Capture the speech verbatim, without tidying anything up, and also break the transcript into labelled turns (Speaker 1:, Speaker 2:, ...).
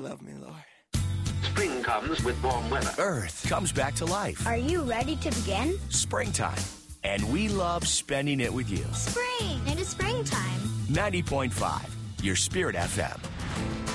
Speaker 1: love me, Lord.
Speaker 2: Spring comes with warm weather.
Speaker 3: Earth comes back to life.
Speaker 4: Are you ready to begin?
Speaker 3: Springtime. And we love spending it with you.
Speaker 4: Spring! It is springtime.
Speaker 3: ninety point five, your Spirit F M.